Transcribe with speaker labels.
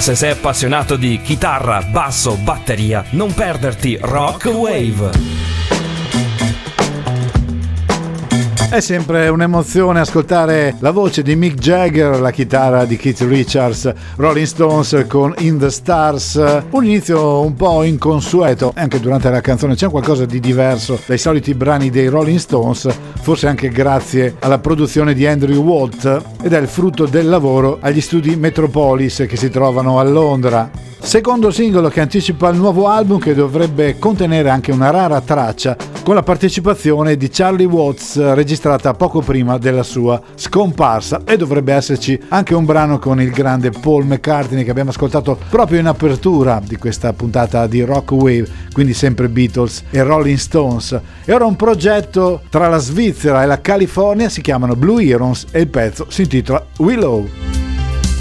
Speaker 1: Se sei appassionato di chitarra, basso, batteria, non perderti Rock Wave.
Speaker 2: È sempre un'emozione ascoltare la voce di Mick Jagger, la chitarra di Keith Richards, Rolling Stones con In the Stars. Un inizio un po' inconsueto, anche durante la canzone c'è qualcosa di diverso dai soliti brani dei Rolling Stones, forse anche grazie alla produzione di Andrew Watt, ed è il frutto del lavoro agli studi Metropolis che si trovano a Londra. Secondo singolo che anticipa il nuovo album, che dovrebbe contenere anche una rara traccia con la partecipazione di Charlie Watts, registrata poco prima della sua scomparsa, e dovrebbe esserci anche un brano con il grande Paul McCartney che abbiamo ascoltato proprio in apertura di questa puntata di Rock Wave, quindi sempre Beatles e Rolling Stones. E ora un progetto tra la Svizzera e la California, si chiamano Blue Heroes e il pezzo si intitola Willow.